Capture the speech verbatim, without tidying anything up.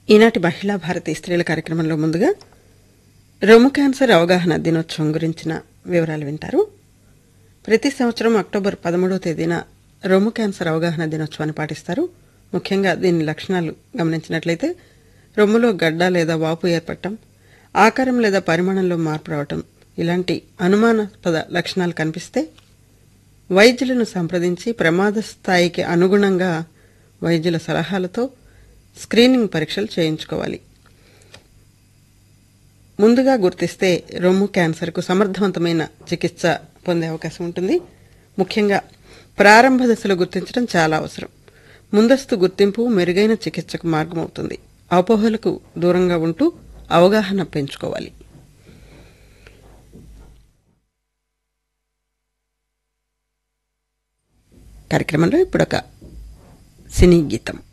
ఈనాటి మహిళా భారతి స్త్రీల కార్యక్రమంలో ముందుగా రొమ్ము క్యాన్సర్ అవగాహన దినోత్సవం గురించిన వివరాలు వింటారు. ప్రతి సంవత్సరం అక్టోబర్ పదమూడవ తేదీన రొమ్ము క్యాన్సర్ అవగాహన దినోత్సవాన్ని పాటిస్తారు. ముఖ్యంగా దీని లక్షణాలు గమనించినట్లయితే రొమ్ములో గడ్డ లేదా వాపు ఏర్పడటం, ఆకారం లేదా పరిమాణంలో మార్పు రావటం, ఇలాంటి అనుమానాస్పద లక్షణాలు కనిపిస్తే వైద్యులను సంప్రదించి ప్రమాద స్థాయికి అనుగుణంగా వైద్యుల సలహాలతో స్క్రీనింగ్ పరీక్షలు చేయించుకోవాలి. ముందుగా గుర్తిస్తే రొమ్ము క్యాన్సర్కు సమర్థవంతమైన చికిత్స పొందే అవకాశం ఉంటుంది. ముఖ్యంగా ప్రారంభ దశలో గుర్తించడం చాలా అవసరం. ముందస్తు గుర్తింపు మెరుగైన చికిత్సకు మార్గమవుతుంది. అపోహలకు దూరంగా ఉంటూ అవగాహన పెంచుకోవాలి. కార్యక్రమంలో ఇప్పుడొక సినీ గీతం.